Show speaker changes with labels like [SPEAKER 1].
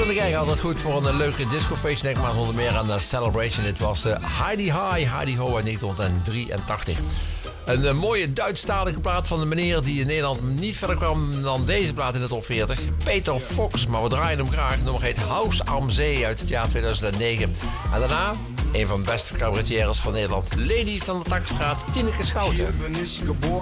[SPEAKER 1] de Gang altijd goed voor een leuke discofeest. Denk maar onder meer aan Celebration. Dit was Heidi High, Heidi Ho uit 1983. Een mooie Duitsstalige plaat van de meneer die in Nederland niet verder kwam dan deze plaat in de top 40. Peter Fox, maar we draaien hem graag. Het nummer heet House am Zee uit het jaar 2009. En daarna een van de beste cabaretières van Nederland. Lady van de Takstraat, Tineke Schouten.